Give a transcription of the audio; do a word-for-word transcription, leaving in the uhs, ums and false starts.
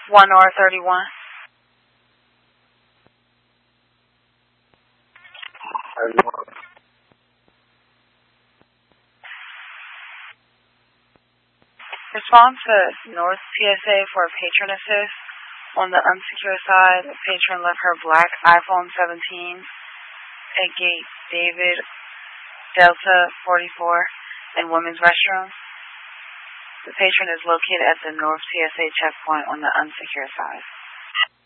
one R thirty-one. Respond to North T S A for a patron assist. On the unsecured side, a patron left her black iPhone seventeen at gate David Delta forty-four in women's restroom. The patron is located at the North T S A checkpoint on the unsecured side.